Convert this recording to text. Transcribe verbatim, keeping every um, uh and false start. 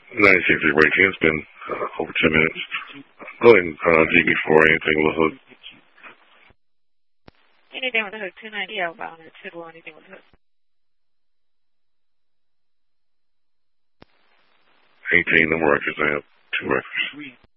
ninety-six break ten. It's been uh, over ten minutes. Go ahead and uh, G B four, anything with a hook. Anything with a hook, two ninety outbound or two below anything with a hook. eighteen, number records, I have two records.